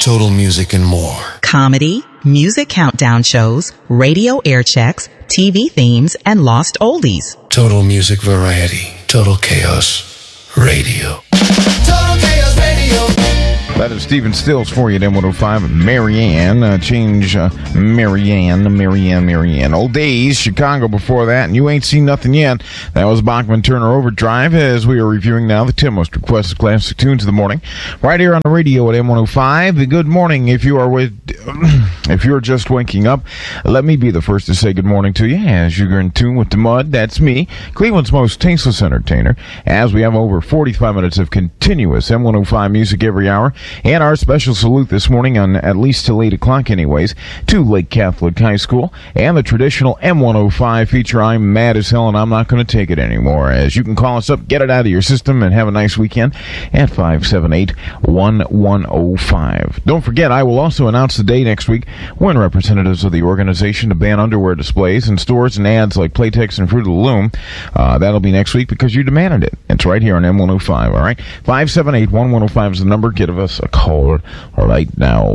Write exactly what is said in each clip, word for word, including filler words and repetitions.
Total Music and more. Comedy, music countdown shows, radio air checks, T V themes, and lost oldies. Total Music Variety. Total Chaos Radio. Total Chaos Radio. That is Stephen Stills for you at M one oh five. Marianne, uh, change uh, Marianne, Marianne, Marianne. Old Days, Chicago before that, and You Ain't Seen Nothing Yet. That was Bachman Turner Overdrive, as we are reviewing now the ten most requested classic tunes of the morning, right here on the radio at M one oh five. Good morning. If you are with, if you're just waking up, let me be the first to say good morning to you, as you're in tune with the mud. That's me, Cleveland's most tasteless entertainer, as we have over forty-five minutes of continuous M one oh five music every hour. And our special salute this morning, on at least till eight o'clock anyways, to Lake Catholic High School and the traditional M one oh five feature, I'm Mad as Hell and I'm Not Going to Take It Anymore. As you can call us up, get it out of your system, and have a nice weekend at five seven eight, one one oh five. Don't forget, I will also announce the day next week when representatives of the organization to ban underwear displays in stores and ads like Playtex and Fruit of the Loom. Uh, that'll be next week because you demanded it. It's right here on M one oh five, all right? five seven eight, one one oh five is the number. Give us a call right now.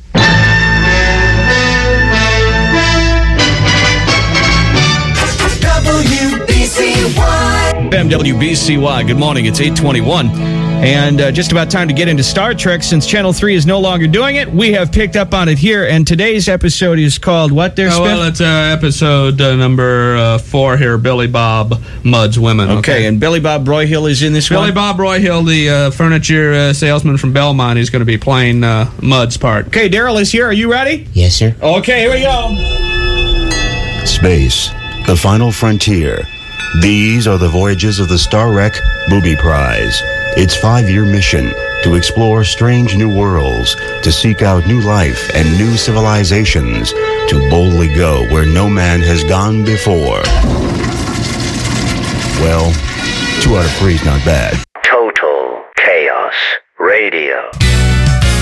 W B C Y. M W B C Y. Good morning. It's eight twenty-one. And uh, just about time to get into Star Trek. Since Channel three is no longer doing it, we have picked up on it here. And today's episode is called what there, Oh, Spiff? well, it's uh, episode uh, number uh, four here, Billy Bob Mudd's Women. Okay, Okay, and Billy Bob Broyhill is in this Billy one? Bob Royhill, the uh, furniture uh, salesman from Belmont, he's going to be playing uh, Mudd's part. Okay, Daryl is here. Are you ready? Yes, sir. Okay, here we go. Space, the final frontier. These are the voyages of the Star Trek Booby Prize. Its five-year mission to explore strange new worlds, to seek out new life and new civilizations, to boldly go where no man has gone before. Well, two out of three is not bad. Total Chaos Radio.